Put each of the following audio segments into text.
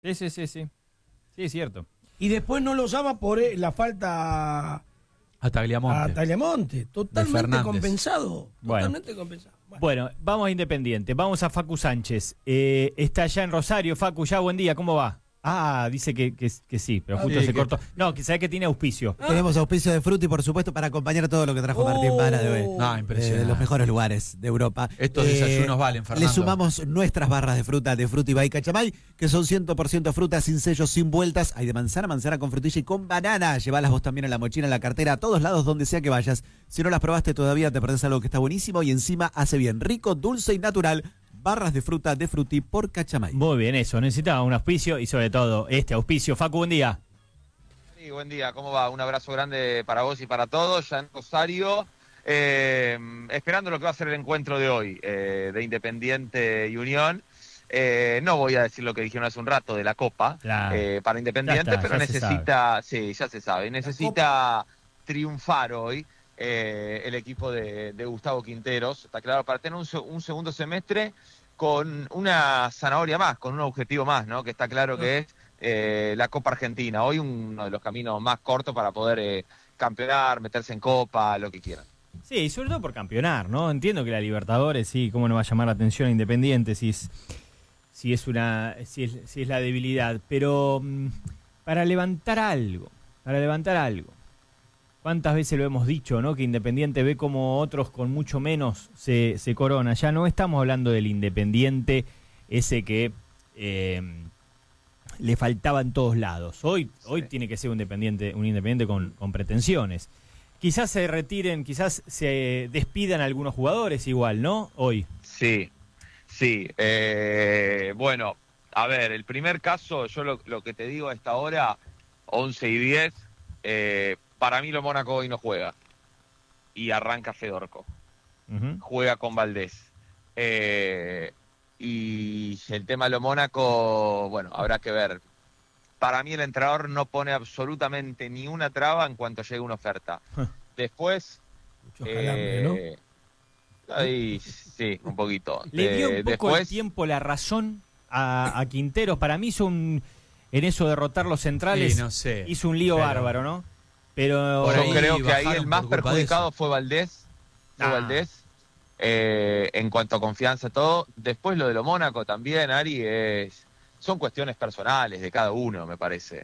Sí, sí, sí, sí. Sí, es cierto. Y después no lo llama por la falta A Tagliamonte. a Tagliamonte. Totalmente Fernández. compensado. Bueno. Totalmente compensado. Bueno, vamos a Independiente. Vamos a Facu Sánchez. Está allá en Rosario. Facu, ya buen día. ¿Cómo va? Ah, dice que sí, pero justo sí, se que- cortó. No, que sabe que tiene auspicio. Tenemos auspicio de Frutti, por supuesto, para acompañar todo lo que trajo Martín Vara de hoy. No, impresionante. De los mejores lugares de Europa. Estos desayunos valen, Fernando. Le sumamos nuestras barras de fruta de Frutti by Cachamay, que son 100% fruta, sin sellos, sin vueltas. Hay de manzana, manzana con frutilla y con banana. Llevalas vos también en la mochila, en la cartera, a todos lados, donde sea que vayas. Si no las probaste todavía, te perdés algo que está buenísimo y encima hace bien. Rico, dulce y natural. Barras de fruta de Frutti por Cachamay. Muy bien, eso. Necesitaba un auspicio y sobre todo este auspicio. Facu, buen día. Sí, buen día, ¿cómo va? Un abrazo grande para vos y para todos, ya en Rosario, esperando lo que va a ser el encuentro de hoy, de Independiente y Unión. No voy a decir lo que dijeron hace un rato de la Copa, Claro. para Independiente, Ya está, pero ya se necesita, sí, ya se sabe, necesita triunfar hoy el equipo de Gustavo Quinteros, está claro, para tener un segundo semestre con una zanahoria más, con un objetivo más, ¿no? Que está claro que es la Copa Argentina. Hoy uno de los caminos más cortos para poder campeonar, meterse en Copa, lo que quieran. Sí, y sobre todo por campeonar, ¿no? Entiendo que la Libertadores, sí, cómo no va a llamar la atención a Independiente si es la debilidad, pero para levantar algo. ¿Cuántas veces lo hemos dicho, no? Que Independiente ve como otros con mucho menos se corona. Ya no estamos hablando del Independiente ese que le faltaba en todos lados. Hoy tiene que ser un Independiente con pretensiones. Quizás se retiren, quizás se despidan algunos jugadores igual, ¿no? Hoy. Sí. Bueno, a ver, el primer caso, yo lo que te digo a esta hora, 11 y 10, para mí lo Mónaco hoy no juega. Y arranca Fedorco. Uh-huh. Juega con Valdés. Y el tema de lo Mónaco, bueno, habrá que ver. Para mí el entrenador no pone absolutamente ni una traba en cuanto llegue una oferta. Después... Mucho calambre, ¿no? Ahí, sí, un poquito. Le dio un poco después, el tiempo la razón a Quinteros. Para mí en eso de derrotar los centrales, Sí, no sé, hizo un lío pero- bárbaro, ¿no? Pero Por yo ahí creo que ahí bajaron el más por culpa de perjudicado eso. fue Valdés. Ah. En cuanto a confianza, todo. Después lo de lo Mónaco también, Ari, son cuestiones personales de cada uno, me parece.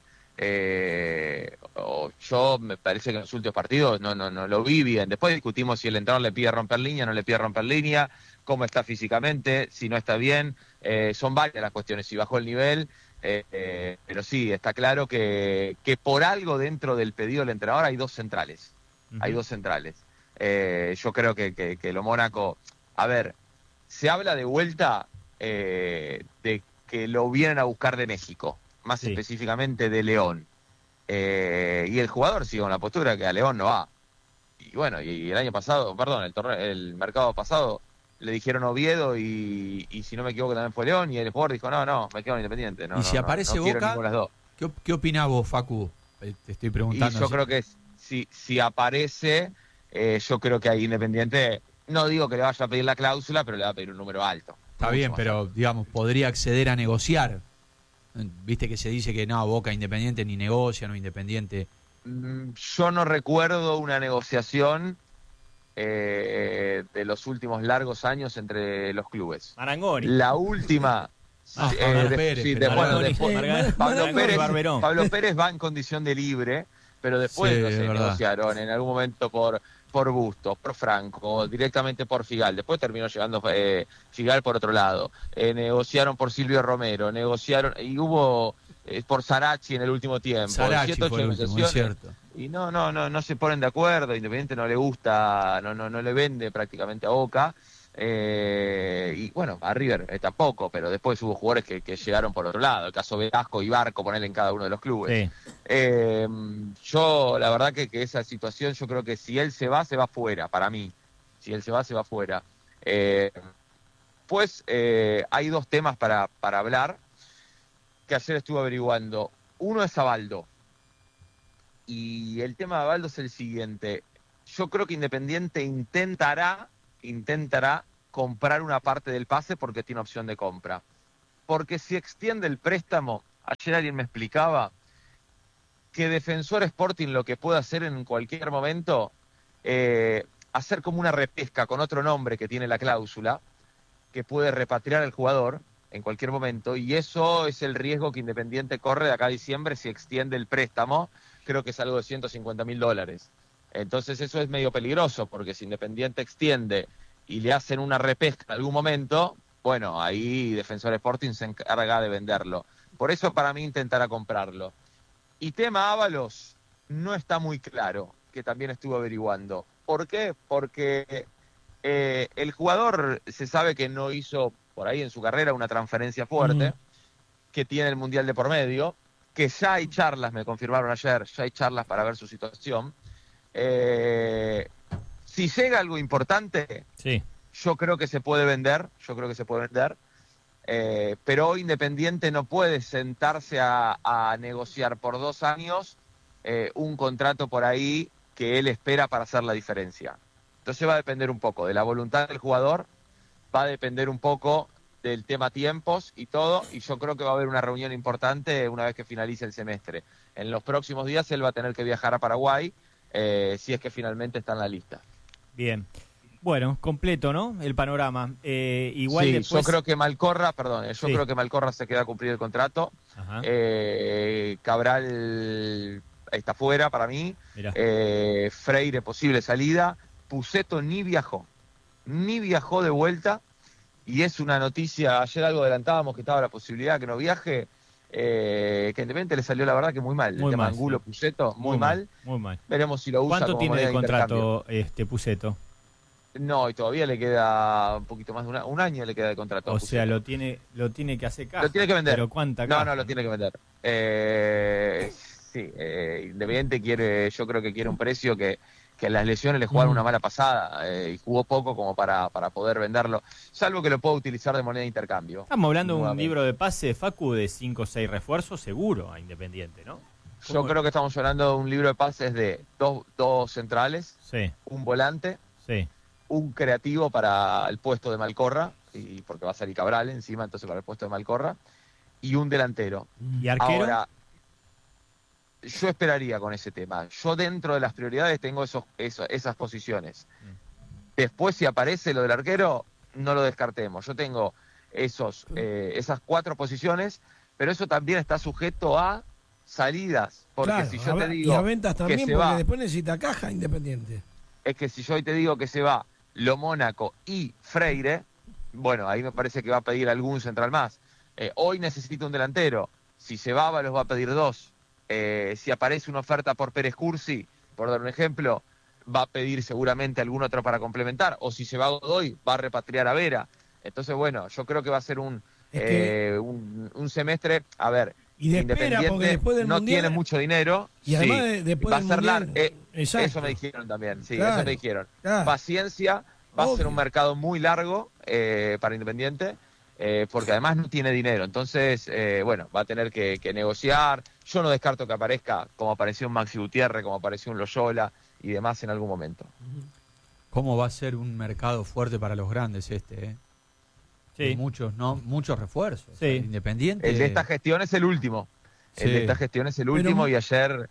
Yo me parece que en los últimos partidos no lo vi bien. Después discutimos si el entrenador le pide romper línea, no le pide romper línea, cómo está físicamente, si no está bien. Son varias las cuestiones, si bajó el nivel. Pero sí, está claro que por algo dentro del pedido del entrenador hay dos centrales. Uh-huh. Hay dos centrales. Yo creo que lo Mónaco... A ver, se habla de vuelta de que lo vienen a buscar de México, más Sí. específicamente de León. Y el jugador sigue con la postura que a León no va. Y bueno, y el año pasado, perdón, el mercado pasado le dijeron Oviedo y si no me equivoco también fue León, y el jugador dijo, no, me quedo en Independiente. No, Y si no, aparece no quiero Boca, ninguna de las dos. ¿Qué opinás vos, Facu? Te estoy preguntando. Y yo creo que si aparece, yo creo que ahí Independiente, no digo que le vaya a pedir la cláusula, pero le va a pedir un número alto. Está Mucho bien, más pero alto. digamos, podría acceder a negociar. Viste que se dice que no, Boca Independiente ni negocia, no Independiente. Yo no recuerdo una negociación de los últimos largos años entre los clubes. Marangoni. La última... Pablo Pérez, sí, pero bueno, Marangoni, después- Marangoni, Pablo Marangoni, Pérez, Barberón. Pablo Pérez va en condición de libre, pero después Sí, no es se verdad. negociaron en algún momento por Bustos, por Franco, directamente por Figal. Después terminó llegando Figal por otro lado. Negociaron por Silvio Romero, negociaron y hubo por Sarachi en el último tiempo. Sarachi 7, 8 fue el último, es negociaciones. cierto. Y no se ponen de acuerdo. Independiente no le gusta, no le vende prácticamente a Boca. Y bueno, a River tampoco, pero después hubo jugadores que llegaron por otro lado. El caso Velasco y Barco, ponerle en cada uno de los clubes. Sí. Yo, la verdad que esa situación, yo creo que si él se va fuera, para mí. Si él se va fuera. Pues hay dos temas para hablar que ayer estuve averiguando. Uno es Abaldo. Y el tema de Abaldo es el siguiente. Yo creo que Independiente intentará comprar una parte del pase porque tiene opción de compra. Porque si extiende el préstamo, ayer alguien me explicaba que Defensor Sporting lo que puede hacer en cualquier momento, hacer como una repesca con otro nombre que tiene la cláusula, que puede repatriar al jugador en cualquier momento, y eso es el riesgo que Independiente corre de acá a diciembre si extiende el préstamo, creo que es algo de $150.000. Entonces eso es medio peligroso, porque si Independiente extiende y le hacen una repesca en algún momento, bueno, ahí Defensor Sporting se encarga de venderlo. Por eso para mí intentará comprarlo. Y tema Ábalos no está muy claro, que también estuve averiguando. ¿Por qué? Porque el jugador se sabe que no hizo por ahí en su carrera una transferencia fuerte, que tiene el Mundial de por medio, que ya hay charlas, me confirmaron ayer, ya hay charlas para ver su situación. Si llega algo importante, Sí. yo creo que se puede vender, pero hoy Independiente no puede sentarse a negociar por 2 años un contrato por ahí que él espera para hacer la diferencia. Entonces va a depender un poco de la voluntad del jugador, va a depender un poco del tema tiempos y todo, y yo creo que va a haber una reunión importante una vez que finalice el semestre. En los próximos días él va a tener que viajar a Paraguay, si es que finalmente está en la lista. Bien. Bueno, completo, ¿no? El panorama. Igual sí, después... yo creo que Malcorra, creo que Malcorra se queda a cumplir el contrato. Ajá. Cabral está fuera para mí. Mirá. Freire, posible salida. Pusetto ni viajó de vuelta. Y es una noticia, ayer algo adelantábamos que estaba la posibilidad que no viaje, que Independiente le salió la verdad que muy mal. Muy el mal, Angulo, sí. Pusetto, muy mal. Muy mal. Veremos si lo usa ¿Cuánto como tiene moneda de contrato Pusetto? No, y todavía le queda un poquito más de un año le queda de contrato. O sea, lo tiene que hacer caja. Lo tiene que vender. ¿Pero cuánta caja? No, lo tiene que vender. Sí, Independiente yo creo que quiere un precio que las lesiones le jugaron una mala pasada y jugó poco como para poder venderlo, salvo que lo pueda utilizar de moneda de intercambio. Estamos hablando de un Nuevamente. libro de pase, Facu, de 5 o 6 refuerzos seguro a Independiente, ¿no? Yo creo que estamos hablando de un libro de pases de dos centrales, Sí, un volante, sí. un creativo para el puesto de Malcorra, y porque va a salir Cabral encima, entonces para el puesto de Malcorra, y un delantero. ¿Y arquero? Ahora, yo esperaría con ese tema. Yo dentro de las prioridades tengo esas posiciones. Después, si aparece lo del arquero, no lo descartemos. Yo tengo esas 4 posiciones, pero eso también está sujeto a salidas. Porque Claro, si yo te digo y a ventas que también, se porque va, después necesita caja Independiente. es que si yo hoy te digo que se va Lo Mónaco y Freire, bueno, ahí me parece que va a pedir algún central más. Hoy necesita un delantero. Si se va, los va a pedir 2. Si aparece una oferta por Pérez Cursi, por dar un ejemplo, va a pedir seguramente algún otro para complementar. O si se va Godoy, va a repatriar a Vera. Entonces, bueno, yo creo que va a ser un semestre, a ver, Y de espera, porque Independiente después del no Mundial, tiene mucho dinero. y además sí, después va a del ser Mundial, exacto. eso me dijeron también, sí, Claro, eso me dijeron. claro. Paciencia, va a ser Obvio. un mercado muy largo para Independiente, porque además no tiene dinero. Entonces, bueno, va a tener que negociar. Yo no descarto que aparezca como apareció un Maxi Gutiérrez, como apareció un Loyola y demás en algún momento. ¿Cómo va a ser un mercado fuerte para los grandes este? Sí. Muchos refuerzos. Sí. Independiente. El de esta gestión es el último. El de esta gestión es el último. Pero- Y ayer,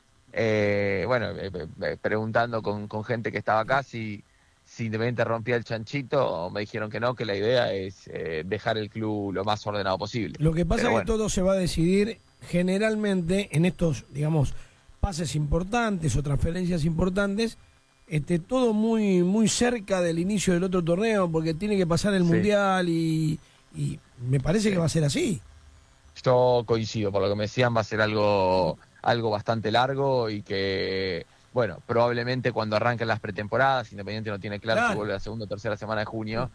preguntando con gente que estaba acá si Independiente rompía el chanchito, me dijeron que no, que la idea es dejar el club lo más ordenado posible. Lo que pasa Pero es bueno. que todo se va a decidir generalmente en estos, digamos, pases importantes o transferencias importantes, todo muy muy cerca del inicio del otro torneo, porque tiene que pasar el Sí. Mundial y me parece que va a ser así. Yo coincido, por lo que me decían, va a ser algo bastante largo y que, bueno, probablemente cuando arranquen las pretemporadas, Independiente no tiene claro Claro. si vuelve la segunda o tercera semana de junio.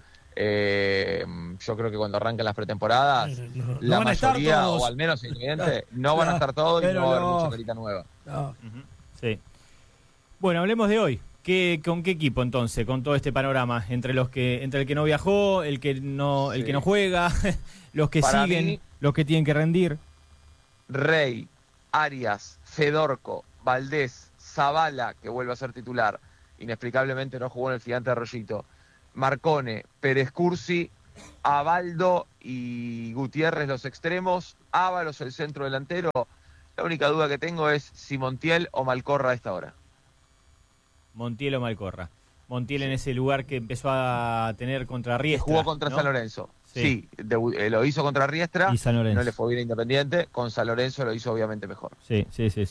Yo creo que cuando arranquen las pretemporadas, No la van a estar mayoría, todos. o al menos Independiente, Claro, no van a estar todos y pero no va a haber no. mucha carita nueva. No. Ujú, sí. Bueno, hablemos de hoy. ¿Con qué equipo entonces? Con todo este panorama entre el que no viajó, el que no Sí. juega, los que Para siguen, mí- los que tienen que rendir. Rey, Arias, Fedorco, Valdés, Zavala, que vuelve a ser titular, inexplicablemente no jugó en el Gigante de Arroyito, Marcone, Pérez Cursi, a Baldo y Gutiérrez los extremos, Ábalos el centro delantero. La única duda que tengo es si Montiel o Malcorra a esta hora. Montiel o Malcorra. Montiel en ese lugar que empezó a tener contra Riestra. Jugó contra ¿no? San Lorenzo. Sí. Sí, lo hizo contra Riestra. Y San Lorenzo. No le fue bien a Independiente. Con San Lorenzo lo hizo obviamente mejor. Sí.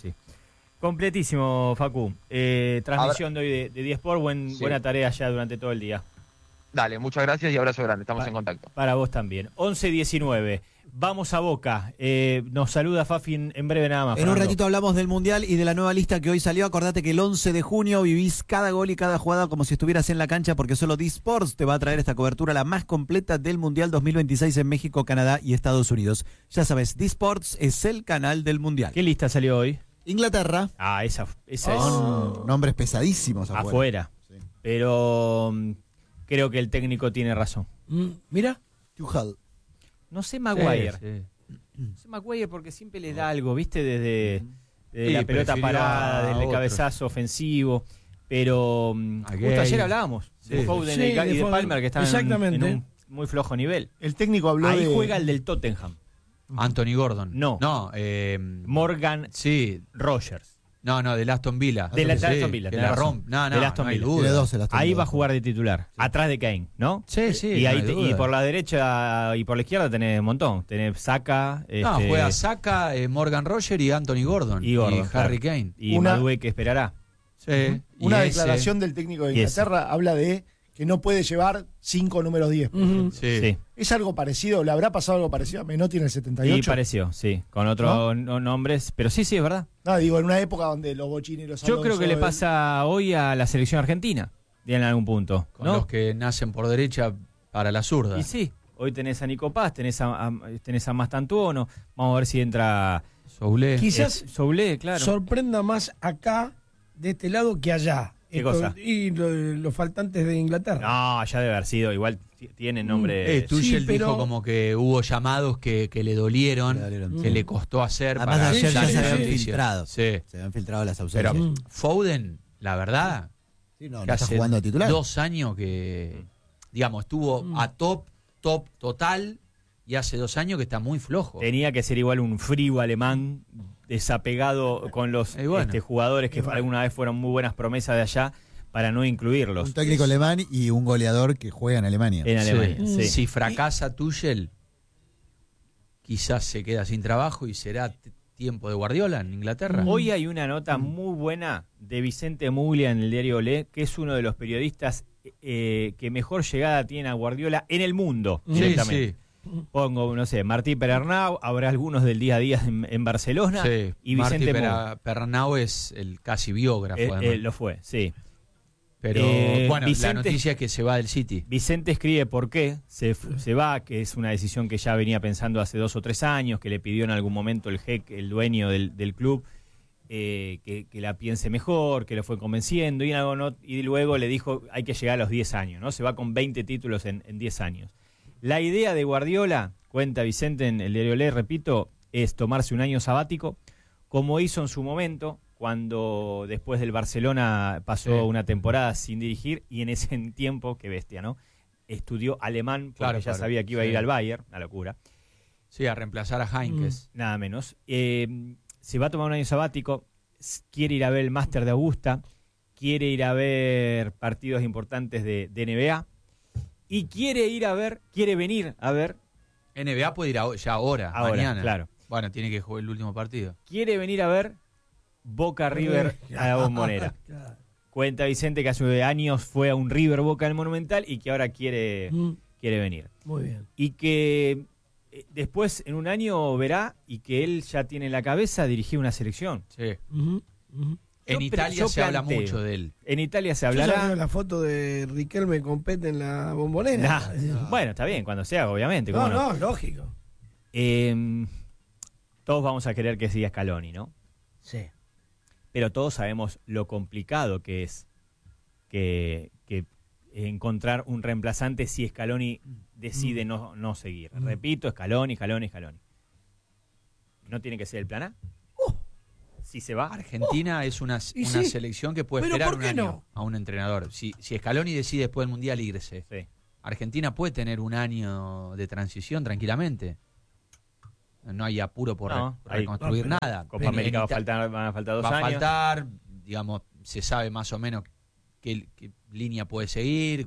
Completísimo, Facu. Transmisión de hoy de 10 Sport. Buena tarea ya durante todo el día. Dale, muchas gracias y abrazo grande. Estamos en contacto. Para vos también. 11:19. Vamos a Boca. Nos saluda Fafi en breve nada más. En un Fernando. ratito hablamos del Mundial y de la nueva lista que hoy salió. Acordate que el 11 de junio vivís cada gol y cada jugada como si estuvieras en la cancha, porque solo D-Sports te va a traer esta cobertura, la más completa del Mundial 2026 en México, Canadá y Estados Unidos. Ya sabes, D-Sports es el canal del Mundial. ¿Qué lista salió hoy? Inglaterra, Esa es con nombres pesadísimos afuera. Sí. Pero creo que el técnico tiene razón. Mira. Tuchel. No sé Maguire. Sí. No sé Maguire porque siempre le da algo, ¿viste? Desde Sí, la pelota prefirió parada, a desde el otro. cabezazo ofensivo. Pero A justo Gay. ayer hablábamos de Sí. Foden Sí, y de de Foden. Palmer, que están Exactamente. en un muy flojo nivel. El técnico habló Ahí de... juega el del Tottenham, Anthony Gordon. No. Morgan Sí. Rogers. No, del Aston Villa. De la Sí, Aston Villa, que tenés la razón. rompe. No, Del Aston no hay Villa. duda. Tiene dos el Aston Ahí Villa. va a jugar de titular, atrás de Kane, ¿no? Sí, sí. y, no ahí hay duda. y por la derecha y por la izquierda tenés un montón. Tenés Saka, No, juega Saka, Morgan Roger y Anthony Gordon. y Gordon, Harry claro. Kane. Y Una- Madueke que esperará. Sí. Una Y ese- declaración del técnico de Y ese. Inglaterra habla de que no puede llevar 5 números 10. por ejemplo. Sí. Sí. ¿Es algo parecido? ¿Le habrá pasado algo parecido a Menotti en el Y 78? pareció, sí, con otros nombres. Pero sí, es verdad. No, digo, en una época donde los Bocini y los Yo creo que le pasa hoy a la selección argentina, en algún punto. Con ¿no? los que nacen por derecha para la zurda. Y sí, hoy tenés a Nico Paz, tenés a Mastantuono. Vamos a ver si entra Soule. Quizás Soule, claro. sorprenda más acá, de este lado, que allá. ¿Qué cosa? Y los faltantes de Inglaterra. No, ya debe haber sido. Igual tiene nombre. Tuchel Sí, pero- dijo como que hubo llamados que le dolieron, Le dolieron. que le costó hacer. Además para de ayer ya dar se el habían beneficio. filtrado. Sí. Se habían filtrado las Pero ausencias. Foden, la verdad, Sí, no que está hace jugando de titular. 2 años que, digamos, estuvo a top total, y hace 2 años que está muy flojo. Tenía que ser igual un frío alemán, desapegado con los Y bueno. jugadores que alguna vez fueron muy buenas promesas de allá, para no incluirlos Un técnico alemán y un goleador que juega en Alemania. en Alemania. Sí. sí. Si fracasa Tuchel, quizás se queda sin trabajo y será tiempo de Guardiola en Inglaterra. Hoy hay una nota muy buena de Vicente Muglia en el diario Olé, que es uno de los periodistas que mejor llegada tiene a Guardiola en el mundo, Sí, directamente. sí. Pongo, no sé, Martí Perarnau, habrá algunos del día a día en Barcelona, Sí, y Martí Vicente Muglia. Pernau es el casi biógrafo, además. Lo fue, sí. Pero bueno, la Vicente- noticia es que se va del City. Vicente escribe por qué se va, que es una decisión que ya venía pensando hace 2 o 3 años, que le pidió en algún momento el jeque, el dueño del club, que la piense mejor, que lo fue convenciendo, y luego le dijo hay que llegar a los 10 años, ¿no? Se va con 20 títulos en 10 años. La idea de Guardiola, cuenta Vicente en el diario Le, repito, es tomarse un año sabático, como hizo en su momento, cuando después del Barcelona pasó Sí. una temporada sin dirigir, y en ese tiempo, qué bestia, ¿no? Estudió alemán porque Claro, ya claro. sabía que iba a ir Sí. al Bayern, una locura, Sí, a reemplazar a Heinkes. nada menos. Se va a tomar un año sabático, quiere ir a ver el Máster de Augusta, quiere ir a ver partidos importantes de NBA, y quiere venir a ver, NBA puede ir ya ahora, mañana. claro. Bueno, tiene que jugar el último partido. quiere venir a ver Boca River a la Bombonera. Claro. Cuenta Vicente que hace años fue a un River Boca en el Monumental y que ahora quiere venir. Muy bien. Y que después, en un año, verá y que él ya tiene en la cabeza dirigir una selección. Sí. Ujú, ujú. En Italia se habla mucho de él. En Italia se Yo ya veo hablará. la foto de Riquelme con Pete en la Bombonera. Bueno, está bien, cuando sea, obviamente. ¿cómo No, lógico. Todos vamos a querer que siga Scaloni, ¿no? Sí. Pero todos sabemos lo complicado que es que encontrar un reemplazante si Scaloni decide no seguir. Repito, Scaloni. ¿No tiene que ser el plan A? Si se va. Argentina es una y sí. selección que puede Pero esperar ¿por un qué año no? a un entrenador. Si Scaloni decide después del Mundial irse, Sí. Argentina puede tener un año de transición tranquilamente. No hay apuro por reconstruir nada. Copa América van a faltar 2 años. Va a faltar, digamos, se sabe más o menos qué línea puede seguir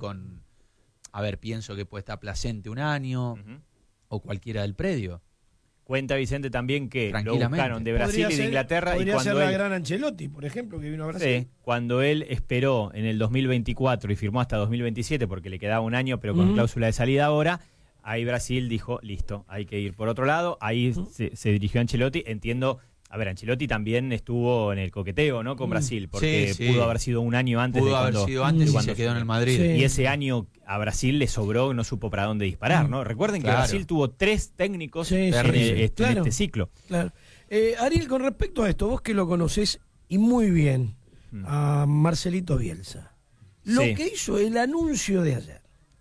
pienso que puede estar Placente un año o cualquiera del predio. Cuenta Vicente también que lo buscaron de Brasil y de Inglaterra. Podría y cuando ser la gran Ancelotti, por ejemplo, que vino a Brasil. Sí, cuando él esperó en el 2024 y firmó hasta 2027 porque le quedaba un año, pero con cláusula de salida ahora, ahí Brasil dijo, listo, hay que ir por otro lado. Ahí se dirigió Ancelotti. Entiendo, Ancelotti también estuvo en el coqueteo, ¿no? Con Brasil, porque pudo haber sido un año antes. Pudo haber sido antes y se quedó en el Madrid. Sí. Y ese año a Brasil le sobró, no supo para dónde disparar, ¿no? Recuerden que Brasil tuvo 3 técnicos en este ciclo. Claro. Ariel, con respecto a esto, vos que lo conocés y muy bien, a Marcelito Bielsa, lo que hizo el anuncio de ayer,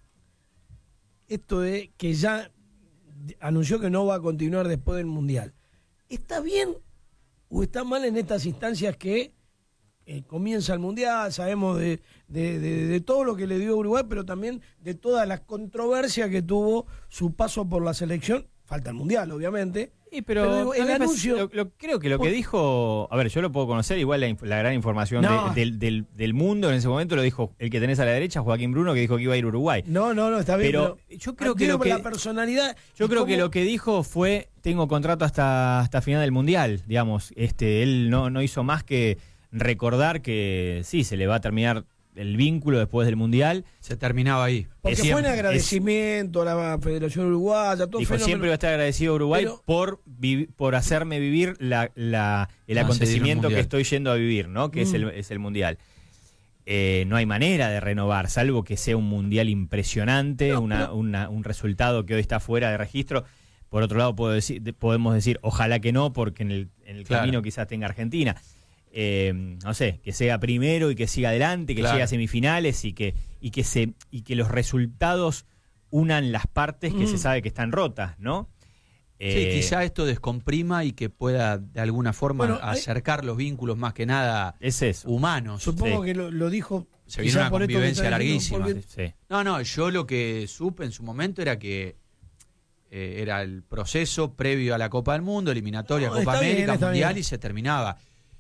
esto de que ya anunció que no va a continuar después del Mundial, ¿está bien o está mal en estas instancias que comienza el Mundial? Sabemos de todo lo que le dio a Uruguay, pero también de toda la controversia que tuvo su paso por la selección. Falta el Mundial, obviamente. Sí, pero el anuncio... creo que lo que dijo... A ver, yo lo puedo conocer, igual la gran información del mundo en ese momento lo dijo el que tenés a la derecha, Joaquín Bruno, que dijo que iba a ir a Uruguay. No, está bien, pero yo creo que la personalidad... Yo creo que lo que dijo fue, tengo contrato hasta final del Mundial, digamos. Él no hizo más que recordar que sí, se le va a terminar el vínculo después del Mundial. Se terminaba ahí. Porque fue un agradecimiento a la Federación Uruguaya, todo. Dijo, siempre voy a estar agradecido a Uruguay por hacerme vivir el acontecimiento que estoy yendo a vivir, ¿no? Que es el Mundial. No hay manera de renovar, salvo que sea un Mundial impresionante, un resultado que hoy está fuera de registro. Por otro lado, podemos decir, ojalá que no, porque en el camino quizás tenga Argentina. No sé, que sea primero y que siga adelante, que llegue a semifinales y que los resultados unan las partes que se sabe que están rotas, ¿no? Sí, quizá esto descomprima y que pueda de alguna forma acercar los vínculos más que nada humanos. Supongo que lo dijo. Se viene una convivencia larguísima. No, yo lo que supe en su momento era que era el proceso previo a la Copa del Mundo, eliminatoria, Copa América, Mundial, y se terminaba.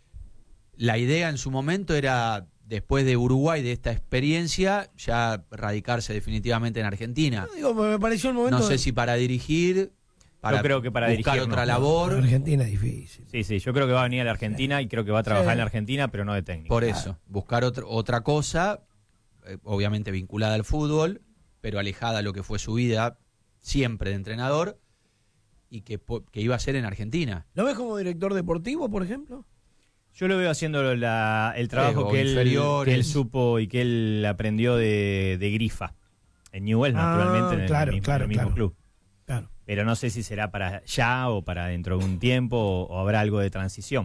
La idea en su momento era, después de Uruguay, de esta experiencia, ya radicarse definitivamente en Argentina. Me pareció el momento. No sé si para dirigir, yo creo que para buscar dirigir, otra labor. Argentina es difícil. Sí, yo creo que va a venir a la Argentina y creo que va a trabajar en la Argentina, pero no de técnico. Por eso, buscar otra cosa, obviamente vinculada al fútbol, pero alejada de lo que fue su vida siempre de entrenador, y que iba a ser en Argentina. ¿Lo ves como director deportivo, por ejemplo? Yo lo veo haciendo el trabajo que él supo y que él aprendió de Grifa. En Newell's, naturalmente, en el mismo club. Claro. Pero no sé si será para ya o para dentro de un tiempo o habrá algo de transición.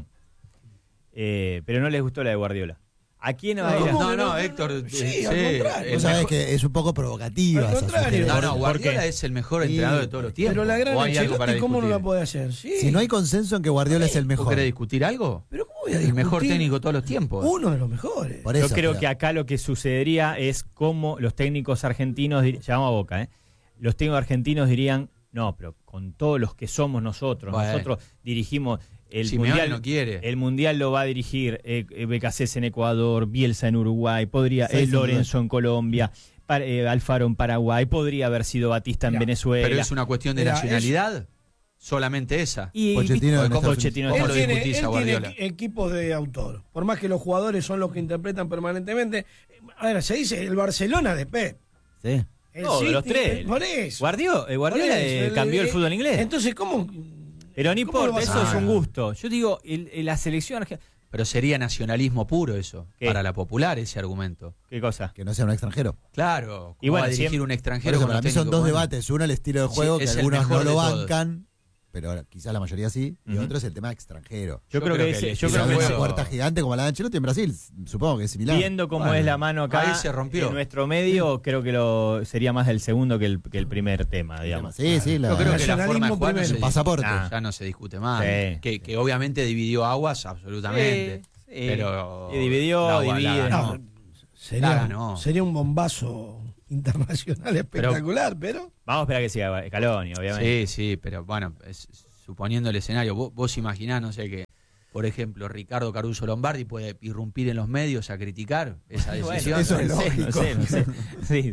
Pero no les gustó la de Guardiola. ¿A quién va a ir? No, Héctor. Sí, al contrario. Vos sabés que es un poco provocativa esa sugerencia. No, Guardiola es el mejor entrenador de todos los tiempos. Pero la gran Ancelotti, ¿cómo no la puede hacer? Sí. Si no hay consenso en que Guardiola es el mejor. ¿Vos querés discutir algo? ¿Pero cómo voy a discutir? El mejor técnico de todos los tiempos. Uno de los mejores. Por eso, yo creo que acá lo que sucedería es como los técnicos argentinos, llamamos a Boca, los técnicos argentinos dirían, no, pero con todos los que somos nosotros dirigimos el Mundial. No quiere. El Mundial lo va a dirigir BKC en Ecuador, Bielsa en Uruguay, podría Lorenzo en Colombia, Alfaro en Paraguay, podría haber sido Batista en Venezuela. Pero es una cuestión de nacionalidad. Solamente esa. Y Pochettino ¿Cómo lo discutís a Guardiola? Tiene equipos de autor. Por más que los jugadores son los que interpretan permanentemente. A ver, se dice el Barcelona de Pep. Sí. Todos los tres. Por eso. Guardiola cambió el fútbol inglés. Entonces, ¿cómo? Pero no importa, eso es un gusto. Yo digo, la selección argentina. Pero sería nacionalismo puro eso, ¿Qué? para la popular ese argumento. ¿Qué cosa? Que no sea un extranjero. Claro, y bueno, va a dirigir un extranjero. Para mí son dos debates. Uno, el estilo de juego, que algunos no lo bancan, pero ahora, quizás la mayoría sí, y otro es el tema extranjero. Yo creo que una puerta gigante como la de Ancelotti en Brasil, supongo que es similar. Viendo cómo es la mano acá ahí se rompió. En nuestro medio, creo que sería más el segundo que el primer tema, digamos. Sí, yo creo que la forma de jugar el pasaporte. Ya no se discute más. Sí. Que obviamente dividió aguas absolutamente. Sí. Pero y divide. Sería un bombazo internacional espectacular, pero... Vamos a esperar que siga Scaloni, obviamente. Sí, pero bueno, suponiendo el escenario, vos imaginás, no sé, que, por ejemplo, Ricardo Caruso Lombardi puede irrumpir en los medios a criticar esa decisión. Bueno, eso es lógico. No sé. Sí.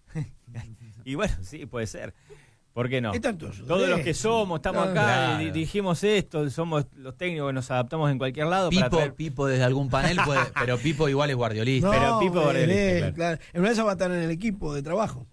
Y bueno, sí, puede ser. ¿Por qué no? Todos los que estamos acá, claro. dijimos esto, somos los técnicos que nos adaptamos en cualquier lado. Pipo desde algún panel puede, pero Pipo igual es guardiolista. Pero Pipo es guardiolista, claro. En una de esas va a estar en el equipo de trabajo.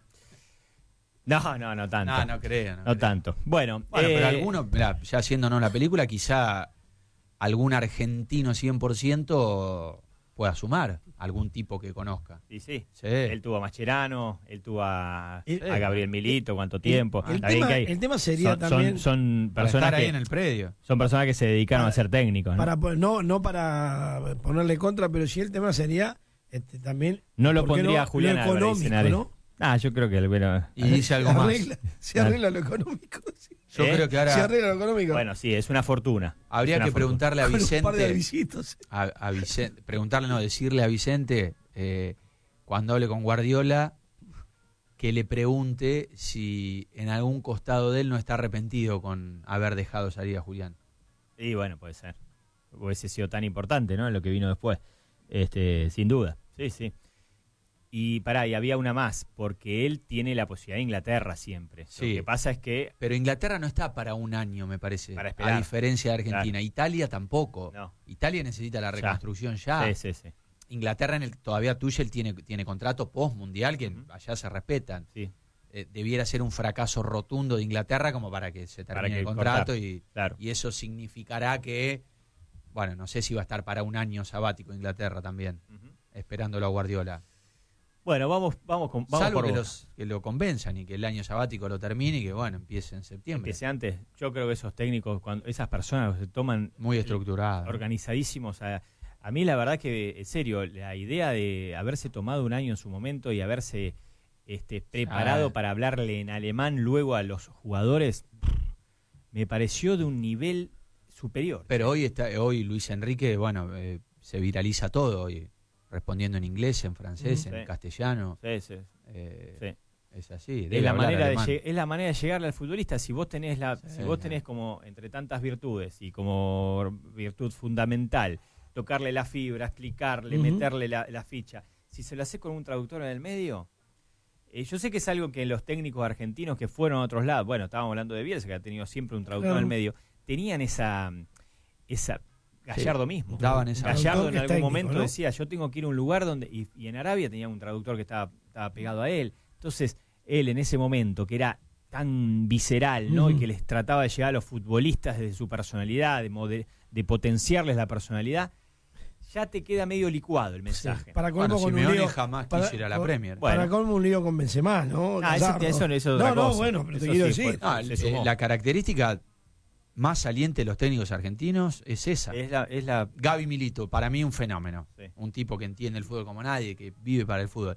No tanto. No creo. No tanto. Bueno, pero alguno, mirá, ya haciéndonos la película, quizá algún argentino 100% pueda sumar, algún tipo que conozca. Y sí. Él tuvo a Mascherano, él tuvo a Gabriel Milito, ¿cuánto tiempo? El tema sería también... Son personas ahí en el predio. Son personas que se dedicaron a ser técnicos, ¿no? No para ponerle contra, pero sí el tema sería también... No lo pondría Julián Álvarez, ¿no? Yo creo que... Bueno, y dice algo más. Se arregla lo económico. Sí. Yo creo que ahora... Se arregla lo económico. Bueno, sí, es una fortuna. Habría que preguntarle a Vicente... Con un par de visitos. A Vicente, decirle a Vicente, cuando hable con Guardiola, que le pregunte si en algún costado de él no está arrepentido con haber dejado salir a Julián. Y bueno, puede ser. Hubiese sido tan importante, ¿no? Lo que vino después. Sin duda. Sí. Y había una más, porque él tiene la posibilidad de Inglaterra siempre. Sí. Lo que pasa es que... Pero Inglaterra no está para un año, me parece. Para esperar. A diferencia de Argentina. Claro. Italia tampoco. No. Italia necesita la reconstrucción ya. Sí. Inglaterra, todavía Tuchel tiene contrato post-mundial que allá se respetan. Sí. Debiera ser un fracaso rotundo de Inglaterra como para que se termine el contrato y eso significará que, bueno, no sé si va a estar para un año sabático Inglaterra también, esperándolo a Guardiola. Bueno, vamos Salvo por que lo convenzan y que el año sabático lo termine y que, bueno, empiece en septiembre. Empiece antes. Yo creo que esos técnicos, esas personas se toman... Muy estructurados. Organizadísimos. A mí la verdad que, en serio, la idea de haberse tomado un año en su momento y haberse preparado para hablarle en alemán luego a los jugadores, me pareció de un nivel superior. Pero hoy Luis Enrique, bueno, se viraliza todo hoy. Respondiendo en inglés, en francés, en castellano. Sí. Es así. Es la manera de llegarle al futbolista. Si vos tenés tenés como entre tantas virtudes y como virtud fundamental tocarle la fibra, explicarle, meterle la ficha. Si se lo hace con un traductor en el medio, yo sé que es algo que los técnicos argentinos que fueron a otros lados, bueno, estábamos hablando de Bielsa, que ha tenido siempre un traductor en el medio, tenían esa Gallardo mismo. Gallardo en algún momento decía, yo tengo que ir a un lugar donde... Y en Arabia tenía un traductor que estaba pegado a él. Entonces, él en ese momento, que era tan visceral, ¿no? Y que les trataba de llegar a los futbolistas desde su personalidad, de potenciarles la personalidad, ya te queda medio licuado el mensaje. Sí. Para colmo con Simeone un lío, jamás quiso ir a la Premier. Para colmo un lío con Benzema, ¿no? Eso es otra cosa. Bueno, pero te quiero decir. La característica más saliente de los técnicos argentinos es esa. Es la Gaby Milito, para mí un fenómeno. Sí. Un tipo que entiende el fútbol como nadie, que vive para el fútbol.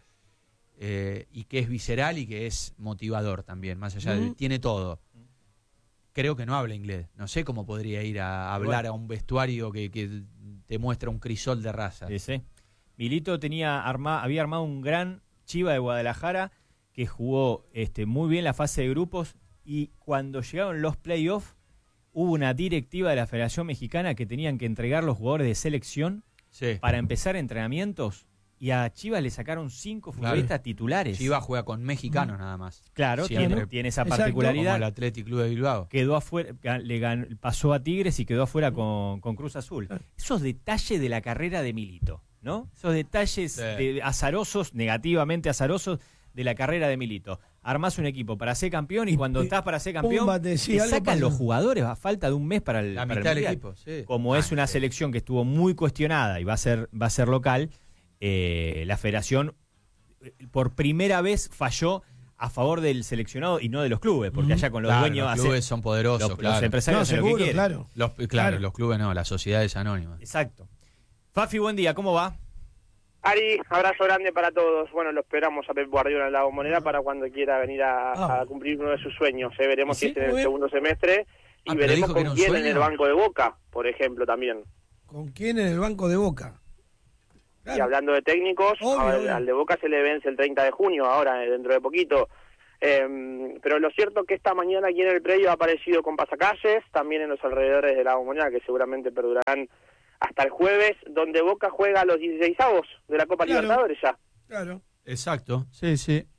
Y que es visceral y que es motivador también, más allá de... Tiene todo. Creo que no habla inglés. No sé cómo podría ir a hablar a un vestuario que te muestra un crisol de raza. Sí. Milito había armado un gran Chiva de Guadalajara que jugó muy bien la fase de grupos, y cuando llegaron los playoffs hubo una directiva de la Federación Mexicana que tenían que entregar los jugadores de selección para empezar entrenamientos, y a Chivas le sacaron 5 futbolistas titulares. Chivas juega con mexicanos nada más. Claro, tiene esa particularidad. Como el Athletic Club de Bilbao. Quedó afuera, pasó a Tigres y quedó afuera con Cruz Azul. Esos detalles de la carrera de Milito, ¿no? Esos detalles azarosos, negativamente azarosos, de la carrera de Milito. Armás un equipo para ser campeón y cuando estás para ser campeón te sacan los jugadores a falta de un mes para el mitad del equipo. Sí. Como es una selección que estuvo muy cuestionada y va a ser local, la Federación por primera vez falló a favor del seleccionado y no de los clubes, porque allá con los dueños... Los clubes son poderosos, los empresarios hacen lo que quieren. Claro, los clubes no, las sociedades anónimas. Exacto. Fafi, buen día, ¿cómo va? Ari, abrazo grande para todos. Bueno, lo esperamos a Pep Guardiola en la Bombonera para cuando quiera venir a cumplir uno de sus sueños. Veremos si es en el segundo semestre y veremos con quién en el banco de Boca, por ejemplo, también. ¿Con quién en el banco de Boca? Y hablando de técnicos, al de Boca se le vence el 30 de junio, ahora, dentro de poquito. Pero lo cierto es que esta mañana aquí en el predio ha aparecido con pasacalles, también en los alrededores de la Bombonera, que seguramente perdurarán hasta el jueves, donde Boca juega a los 16avos de la Copa Libertadores ya. Claro. Exacto, sí.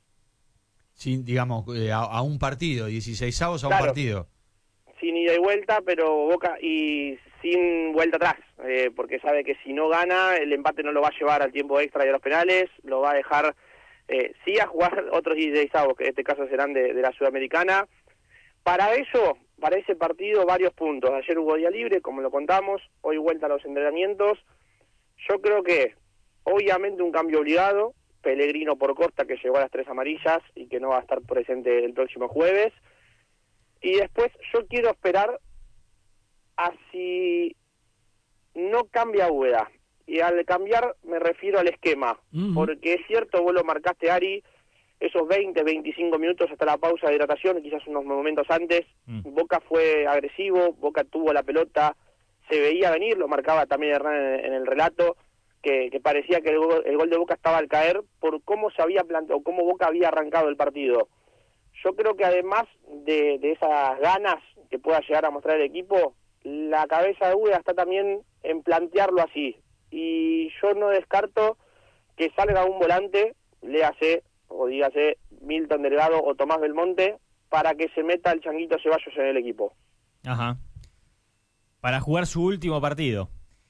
Sin, digamos, a un partido, 16avos a un partido. Sin ida y vuelta, pero Boca y sin vuelta atrás, porque sabe que si no gana, el empate no lo va a llevar al tiempo extra y a los penales, lo va a dejar sí a jugar otros 16avos, que en este caso serán de la Sudamericana. Para eso, para ese partido, varios puntos. Ayer hubo día libre, como lo contamos, hoy vuelta a los entrenamientos. Yo creo que, obviamente, un cambio obligado, Pellegrino por Costa, que llegó a las 3 amarillas y que no va a estar presente el próximo jueves. Y después yo quiero esperar a si no cambia Úbeda. Y al cambiar me refiero al esquema, porque es cierto, vos lo marcaste, Ari, esos 20, 25 minutos hasta la pausa de hidratación, quizás unos momentos antes, Boca fue agresivo, Boca tuvo la pelota, se veía venir, lo marcaba también Hernán en el relato, que parecía que el gol de Boca estaba al caer por cómo se había planteado, cómo Boca había arrancado el partido. Yo creo que además de esas ganas que pueda llegar a mostrar el equipo, la cabeza de Úbeda está también en plantearlo así. Y yo no descarto que salga un volante, léase o dígase Milton Delgado o Tomás Belmonte, para que se meta el Changuito Ceballos en el equipo. Ajá. Para jugar su último partido.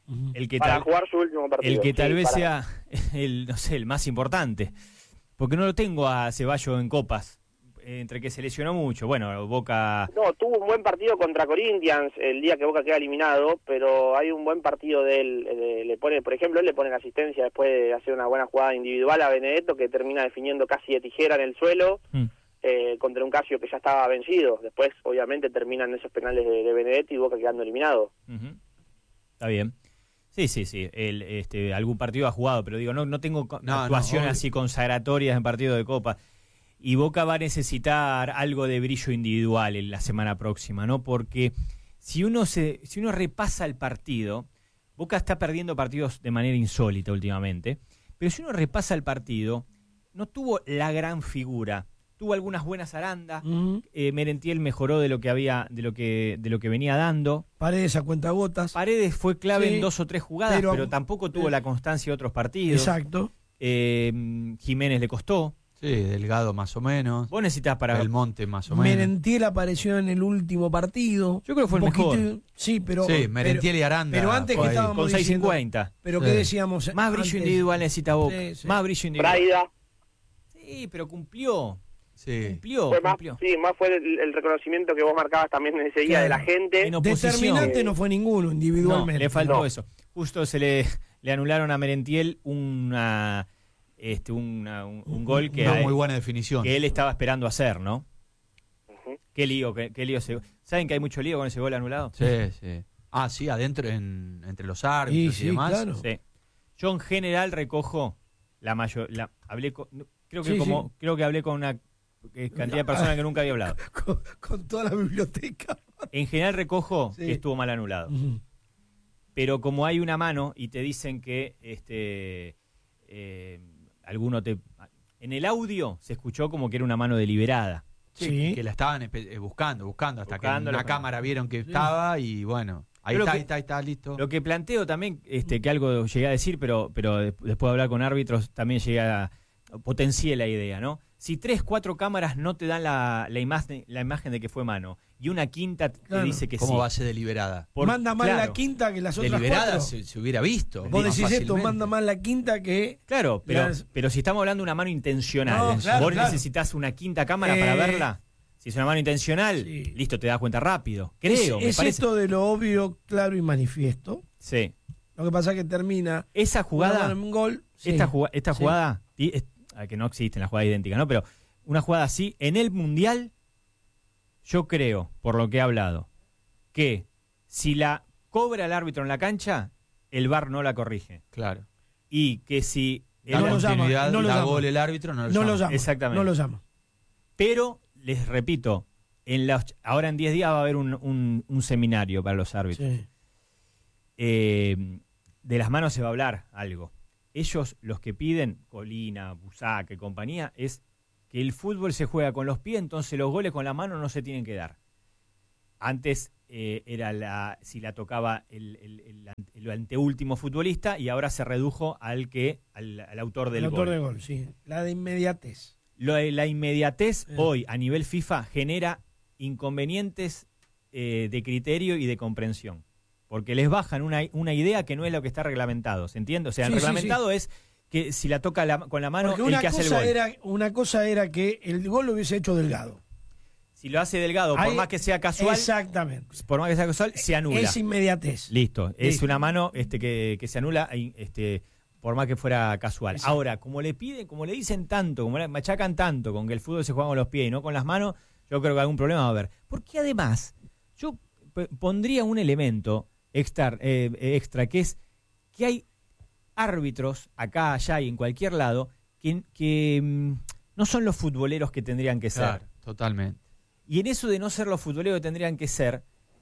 Jugar su último partido. El que tal vez sea el más importante. Porque no lo tengo a Ceballos en copas. Entre que se lesionó mucho. Bueno, Boca... No, tuvo un buen partido contra Corinthians el día que Boca queda eliminado, pero hay un buen partido de él. Le pone, por ejemplo, él le pone la asistencia después de hacer una buena jugada individual a Benedetto, que termina definiendo casi de tijera en el suelo, contra un Casio que ya estaba vencido. Después, obviamente, terminan esos penales de Benedetto y Boca quedando eliminado. Está bien. Sí. Algún partido ha jugado, pero digo, no tengo actuaciones así consagratorias en partido de Copa. Y Boca va a necesitar algo de brillo individual en la semana próxima, ¿no? Porque si uno repasa el partido, Boca está perdiendo partidos de manera insólita últimamente, pero si uno repasa el partido, no tuvo la gran figura. Tuvo algunas buenas arandas, Merentiel mejoró de lo que venía dando. Paredes a cuentagotas. Paredes fue clave en 2 o 3 jugadas, pero tampoco tuvo la constancia de otros partidos. Exacto. Jiménez le costó. Sí, Delgado más o menos. Vos necesitas para... Belmonte más o menos. Merentiel apareció en el último partido. Yo creo que fue el mejor. Sí, pero... Sí, Merentiel y Aranda. Pero antes que estábamos con 6.50. Pero ¿qué decíamos? Más brillo individual necesita Boca. Más brillo individual. Braida. Sí, pero cumplió. Sí. Cumplió. Más fue el reconocimiento que vos marcabas también en ese día de la gente. Determinante no fue ninguno individualmente. No, le faltó eso. Justo se le anularon a Merentiel un gol que muy buena definición que él estaba esperando hacer, ¿no? Qué lío ¿saben que hay mucho lío con ese gol anulado? Sí. Sí, adentro entre los árbitros y demás. Claro. Sí. Yo en general recojo creo que hablé con una cantidad de personas que nunca había hablado. Con toda la biblioteca. En general recojo que estuvo mal anulado. Pero como hay una mano y te dicen que en el audio se escuchó como que era una mano deliberada. Sí. Que la estaban buscando hasta que en una cámara vieron que estaba y bueno, ahí está, listo. Lo que planteo también, que algo llegué a decir, pero después de hablar con árbitros también potencié la idea, ¿no? Si 3, 4 cámaras no te dan la imagen de que fue mano y una quinta te dice que ¿Cómo va a ser deliberada? Manda más la quinta que las otras deliberada 4. se hubiera visto. Vos decís esto, manda más la quinta que... Claro, pero si estamos hablando de una mano intencional, vos necesitas una quinta cámara para verla. Si es una mano intencional, listo, te das cuenta rápido. Creo, me parece. Esto de lo obvio, claro y manifiesto. Sí. Lo que pasa es que termina... Esa jugada... Un gol. Esta jugada... que no existe en la jugada idéntica, ¿no? Pero una jugada así, en el Mundial, yo creo, por lo que he hablado, que si la cobra el árbitro en la cancha, el VAR no la corrige. Claro. Y que si... No lo gol el árbitro, no lo llama. Exactamente. No lo llama. Pero, les repito, ahora en 10 días va a haber un seminario para los árbitros. Sí. De las manos se va a hablar algo. ellos los que piden, Colina, Busac y compañía, es que el fútbol se juega con los pies, entonces los goles con la mano no se tienen que dar. Antes era si la tocaba el anteúltimo futbolista, y ahora se redujo al autor del gol. El autor del gol, sí. La de inmediatez. La inmediatez hoy a nivel FIFA genera inconvenientes de criterio y de comprensión, porque les bajan una idea que no es lo que está reglamentado, ¿se entiende? O sea, el reglamentado es que si la toca con la mano, el que hace el gol. Una cosa era que el gol lo hubiese hecho Delgado. Si lo hace Delgado, por más que sea casual, exactamente. Por más que sea casual, se anula. Es inmediatez. Listo. Es una mano que se anula, por más que fuera casual. Exacto. Ahora, como le dicen tanto, como le machacan tanto con que el fútbol se juega con los pies y no con las manos, yo creo que algún problema va a haber. Porque además, yo pondría un elemento extra, que es que hay árbitros acá, allá y en cualquier lado que no son los futboleros que tendrían que ser. Claro, totalmente. Y en eso de no ser los futboleros que tendrían que ser,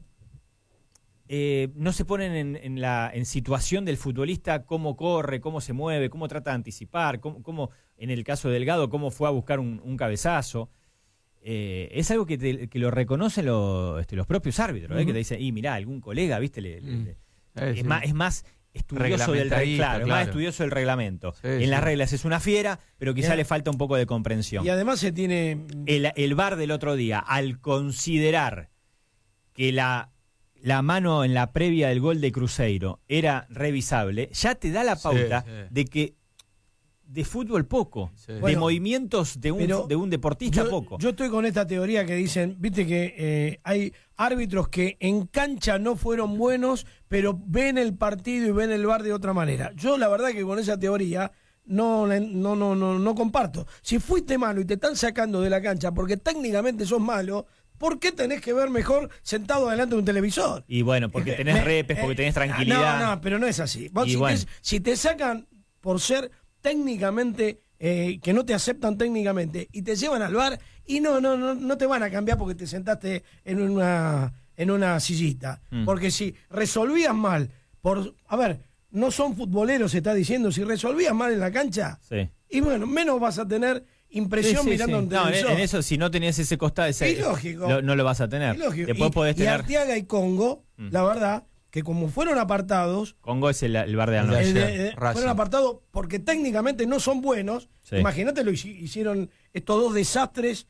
no se ponen en situación del futbolista, cómo corre, cómo se mueve, cómo trata de anticipar, cómo en el caso de Delgado, cómo fue a buscar un cabezazo. Es algo que lo reconocen los propios árbitros, que te dicen, mirá, algún colega, ¿viste? Es más estudioso estudioso del reglamento. En las reglas es una fiera, pero quizá le falta un poco de comprensión. Y además se tiene... El VAR del otro día, al considerar que la mano en la previa del gol de Cruzeiro era revisable, ya te da la pauta de que de fútbol poco, de movimientos de un deportista poco. Yo estoy con esta teoría que dicen, viste que hay árbitros que en cancha no fueron buenos, pero ven el partido y ven el VAR de otra manera. Yo la verdad que con esa teoría no comparto. Si fuiste malo y te están sacando de la cancha porque técnicamente sos malo, ¿por qué tenés que ver mejor sentado delante de un televisor? Y bueno, porque tenés repes, porque tenés tranquilidad. No, pero no es así. Vos, si te sacan por ser técnicamente, que no te aceptan técnicamente y te llevan al VAR, y no te van a cambiar porque te sentaste en una sillita. Porque si resolvías mal, no son futboleros, se está diciendo, si resolvías mal en la cancha, y bueno, menos vas a tener impresión mirando un televisor. En eso, si no tenías ese costado, no lo vas a tener. Después podés tener... Arteaga y Congo, la verdad, que como fueron apartados... Congo es el VAR de anoche. Fueron apartados porque técnicamente no son buenos. Imagínate, lo hicieron estos dos desastres,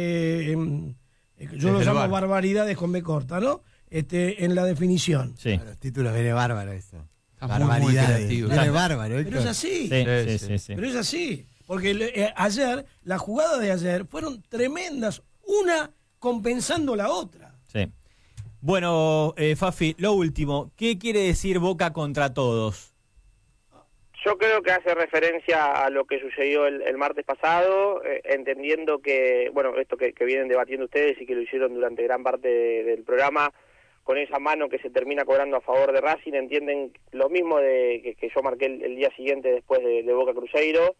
yo los llamo barbaridades con B corta, ¿no? En la definición. Los títulos viene bárbaro eso. Barbaridades. Viene bárbaro. Pero es así. Sí. Pero es así. Porque ayer, la jugada de ayer, fueron tremendas. Una compensando la otra. Sí. Bueno, Fafi, lo último, ¿qué quiere decir Boca contra todos? Yo creo que hace referencia a lo que sucedió el martes pasado, entendiendo que, bueno, esto que vienen debatiendo ustedes y que lo hicieron durante gran parte del programa, con esa mano que se termina cobrando a favor de Racing, entienden lo mismo que yo marqué el día siguiente después de Boca Cruzeiro.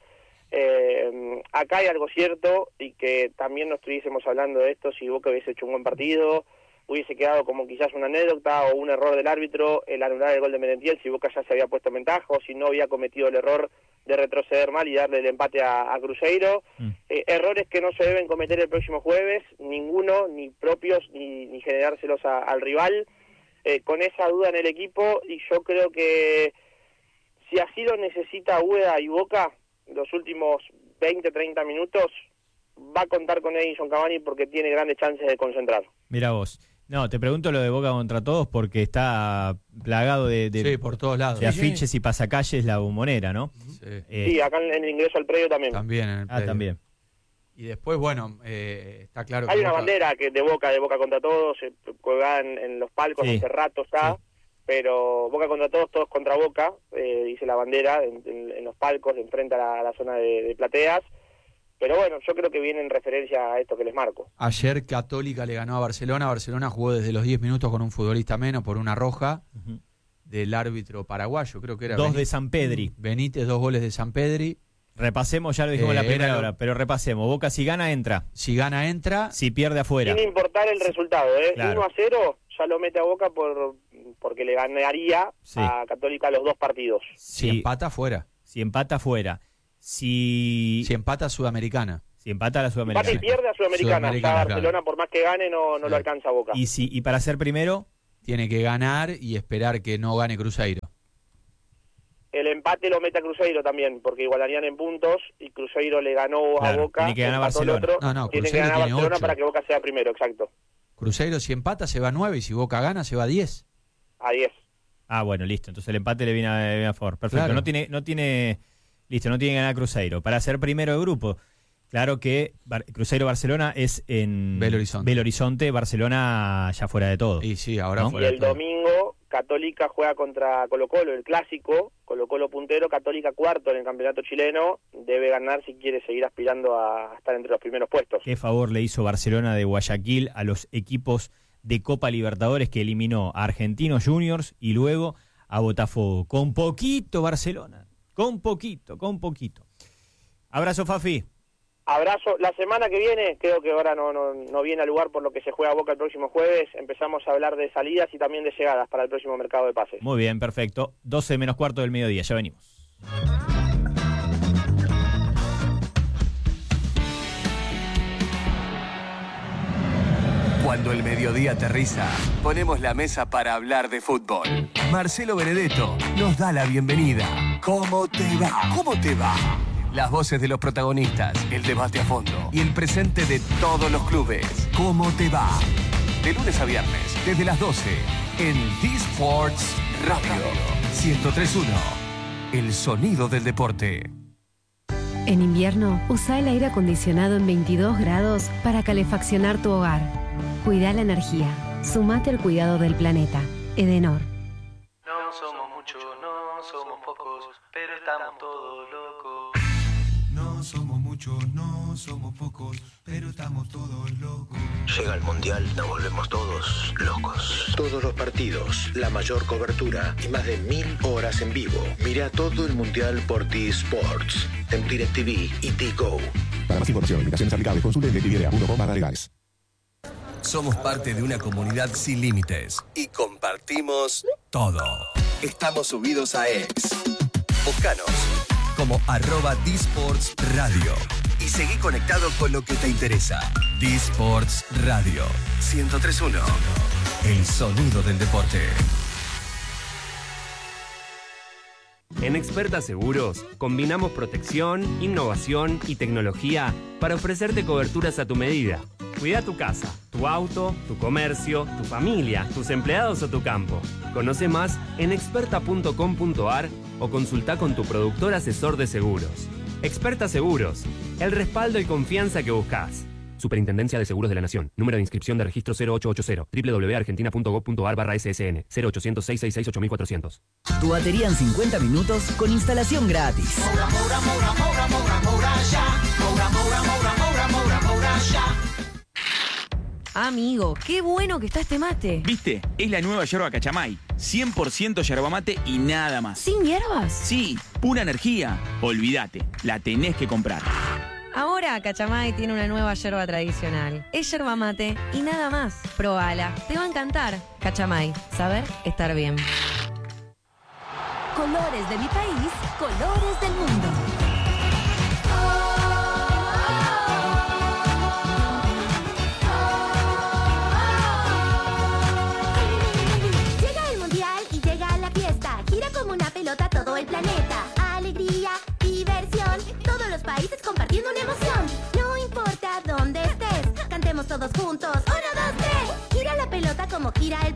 Acá hay algo cierto, y que también no estuviésemos hablando de esto si Boca hubiese hecho un buen partido, hubiese quedado como quizás una anécdota o un error del árbitro el anular el gol de Merentiel si Boca ya se había puesto en ventaja o si no había cometido el error de retroceder mal y darle el empate a Cruzeiro. Errores que no se deben cometer el próximo jueves, ninguno, ni propios ni generárselos al rival, con esa duda en el equipo, y yo creo que si así lo necesita Úbeda y Boca los últimos 20-30 minutos, va a contar con Edinson Cavani porque tiene grandes chances de concentrar. Mira vos. No, te pregunto lo de Boca contra todos porque está plagado de por todos lados. De afiches y pasacalles la Bombonera, ¿no? Sí, acá en el ingreso al predio también. También en el predio. También. Y después, bueno, está claro que hay una bandera que de Boca contra todos, colgada en los palcos hace rato está, pero Boca contra todos contra Boca, dice la bandera en los palcos, enfrente a la zona de plateas. Pero bueno, yo creo que viene en referencia a esto que les marco. Ayer Católica le ganó a Barcelona. Barcelona jugó desde los 10 minutos con un futbolista menos por una roja del árbitro paraguayo. Creo que era 2 de Sampedri. Benítez, 2 goles de Sampedri. Repasemos, ya lo dijimos en la primera hora, pero repasemos. Boca si gana, entra. Si gana, entra. Si pierde, afuera. Sin importar el resultado, Claro. 1-0 ya lo mete a Boca porque le ganaría a Católica los 2 partidos. Si empata, afuera. Si empata, fuera. Si empata, Sudamericana. Si empata, la Sudamericana. Empata y pierde a Sudamericana. Barcelona, claro. Por más que gane, no lo alcanza a Boca. Y para ser primero, tiene que ganar y esperar que no gane Cruzeiro. El empate lo mete a Cruzeiro también, porque igualarían en puntos y Cruzeiro le ganó a Boca. Tiene que ganar Barcelona. Tiene que ganar Barcelona 8. Para que Boca sea primero, exacto. Cruzeiro, si empata, se va a 9 y si Boca gana, se va a 10. A 10. Ah, bueno, listo. Entonces el empate le viene a favor. Perfecto. Claro. No tiene que ganar Cruzeiro. Para ser primero de grupo, claro que Cruzeiro-Barcelona es en Belo Horizonte, Barcelona ya fuera de todo. Y sí, ahora ¿no? fuera de todo. Y el domingo, Católica juega contra Colo-Colo, el clásico. Colo-Colo puntero, Católica cuarto en el campeonato chileno. Debe ganar si quiere seguir aspirando a estar entre los primeros puestos. ¿Qué favor le hizo Barcelona de Guayaquil a los equipos de Copa Libertadores que eliminó a Argentinos Juniors y luego a Botafogo? Con poquito, Barcelona. Con poquito. Abrazo, Fafi. Abrazo. La semana que viene, creo que ahora no viene al lugar por lo que se juega Boca el próximo jueves, empezamos a hablar de salidas y también de llegadas para el próximo mercado de pases. Muy bien, perfecto. 12 menos cuarto del mediodía, ya venimos. Cuando el mediodía aterriza, ponemos la mesa para hablar de fútbol. Marcelo Benedetto nos da la bienvenida. ¿Cómo te va? ¿Cómo te va? Las voces de los protagonistas, el debate a fondo y el presente de todos los clubes. ¿Cómo te va? De lunes a viernes, desde las 12, en D-Sports Radio 103.1. El sonido del deporte. En invierno, usa el aire acondicionado en 22 grados para calefaccionar tu hogar. Cuida la energía. Sumate al cuidado del planeta. Edenor. No somos muchos, no somos pocos, pero estamos todos locos. No somos muchos, no somos pocos, pero estamos todos locos. Llega el Mundial, nos volvemos todos locos. Todos los partidos, la mayor cobertura y más de 1000 horas en vivo. Mira todo el Mundial por T-Sports, en DirecTV y T-Go. Para más información, invitaciones aplicables, consulte en DirecTV.com/legales. Somos parte de una comunidad sin límites y compartimos todo. Estamos subidos a X. Búscanos como @D-Sports Radio y seguí conectado con lo que te interesa. D-Sports Radio 103.1. El sonido del deporte. En Experta Seguros, combinamos protección, innovación y tecnología para ofrecerte coberturas a tu medida. Cuida tu casa, tu auto, tu comercio, tu familia, tus empleados o tu campo. Conoce más en experta.com.ar o consulta con tu productor asesor de seguros. Experta Seguros, el respaldo y confianza que buscas. Superintendencia de Seguros de la Nación. Número de inscripción de registro 0880. www.argentina.gov.ar/ssn. 0800-666-8400. Tu batería en 50 minutos con instalación gratis. Amigo, qué bueno que está este mate. ¿Viste? Es la nueva yerba Cachamay. 100% yerba mate y nada más. ¿Sin hierbas? Sí, pura energía. Olvídate, la tenés que comprar. Ahora Cachamay tiene una nueva yerba tradicional. Es yerba mate y nada más. Probala, te va a encantar. Cachamay, saber estar bien. Colores de mi país, colores del mundo.